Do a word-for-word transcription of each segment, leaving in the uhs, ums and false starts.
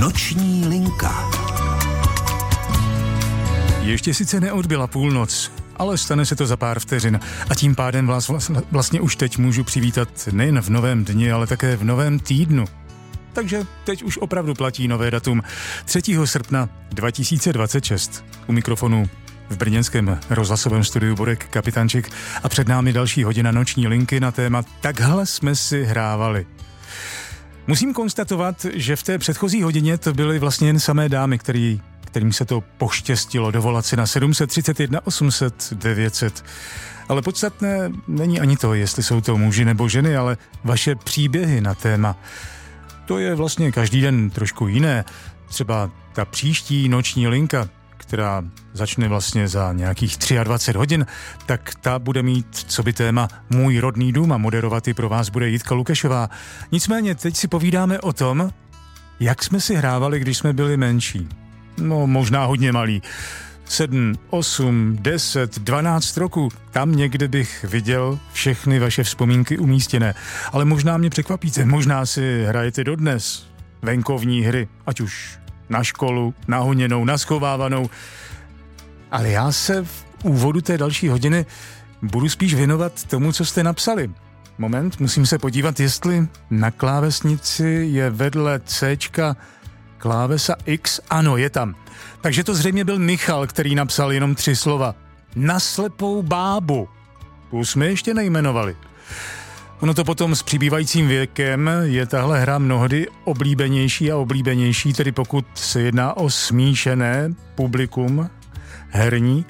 Noční linka. Ještě sice neodbyla půlnoc, ale stane se to za pár vteřin a tím pádem vás vlastně už teď můžu přivítat nejen v novém dni, ale také v novém týdnu. Takže teď už opravdu platí nové datum třetího srpna dva tisíce dvacet šest. U mikrofonu v brněnském rozhlasovém studiu Borek Kapitančík a před námi další hodina noční linky na téma Takhle jsme si hrávali. Musím konstatovat, že v té předchozí hodině to byly vlastně jen samé dámy, který, kterým se to poštěstilo dovolat si na sedm set třicet jedna osm set devět set. Ale podstatné není ani to, jestli jsou to muži nebo ženy, ale vaše příběhy na téma. To je vlastně každý den trošku jiné. Třeba ta příští noční linka, která začne vlastně za nějakých dvacet tři hodin, tak ta bude mít co by téma Můj rodný dům a moderovat i pro vás bude Jitka Lukešová. Nicméně teď si povídáme o tom, jak jsme si hrávali, když jsme byli menší. No možná hodně malí. Sedm, osm, deset, dvanáct roku, tam někde bych viděl všechny vaše vzpomínky umístěné. Ale možná mě překvapíte, možná si hrajete dodnes venkovní hry, ať už na školu, na honěnou, na schovávanou. Ale já se v úvodu té další hodiny budu spíš věnovat tomu, co jste napsali. Moment, musím se podívat, jestli na klávesnici je vedle Cčka klávesa X. Ano, je tam. Takže to zřejmě byl Michal, který napsal jenom tři slova. Na slepou bábu. Tu jsme ještě nejmenovali. Ono to potom s přibývajícím věkem je tahle hra mnohdy oblíbenější a oblíbenější, tedy pokud se jedná o smíšené publikum herní.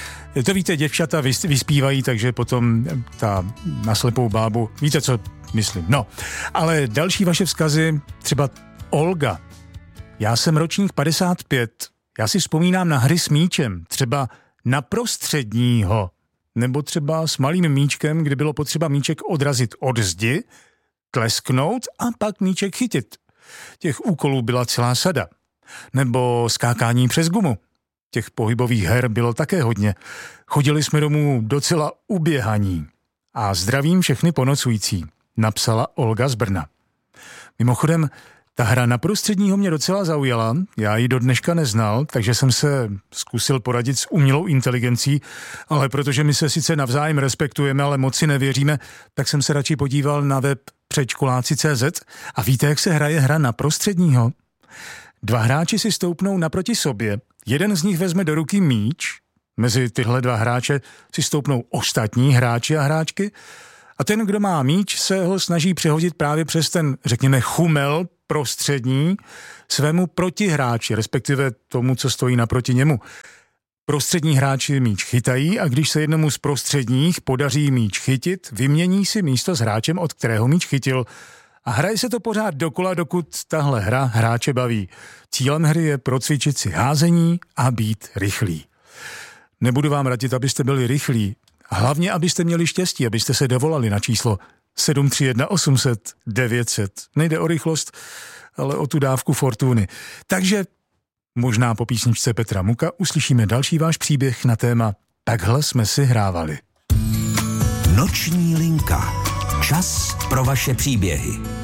To víte, děvčata vyspívají, takže potom ta na slepou bábu, víte, co myslím. No, ale další vaše vzkazy, třeba Olga. Já jsem ročník padesát pět. Já si vzpomínám na hry s míčem, třeba na prostředního, nebo třeba s malým míčkem, kdy bylo potřeba míček odrazit od zdi, tlesknout a pak míček chytit. Těch úkolů byla celá sada. Nebo skákání přes gumu. Těch pohybových her bylo také hodně. Chodili jsme domů docela uběhaní. A zdravím všechny ponocující, napsala Olga z Brna. Mimochodem, ta hra na prostředního mě docela zaujala, já ji do dneška neznal, takže jsem se zkusil poradit s umělou inteligencí, ale protože my se sice navzájem respektujeme, ale moc si nevěříme, tak jsem se radši podíval na web předškoláci tečka cé zet a víte, jak se hraje hra na prostředního? Dva hráči si stoupnou naproti sobě, jeden z nich vezme do ruky míč, mezi tyhle dva hráče si stoupnou ostatní hráči a hráčky a ten, kdo má míč, se ho snaží přehodit právě přes ten, řekněme, chumel prostřední svému protihráči, respektive tomu, co stojí naproti němu. Prostřední hráči míč chytají a když se jednomu z prostředních podaří míč chytit, vymění si místo s hráčem, od kterého míč chytil. A hraje se to pořád dokola, dokud tahle hra hráče baví. Cílem hry je procvičit si házení a být rychlý. Nebudu vám radit, abyste byli rychlí, hlavně abyste měli štěstí, abyste se dovolali na číslo sedm tři jedna osm set devět set. Nejde o rychlost, ale o tu dávku fortuny. Takže možná po písničce Petra Muka uslyšíme další váš příběh na téma Takhle jsme si hrávali. Noční linka. Čas pro vaše příběhy.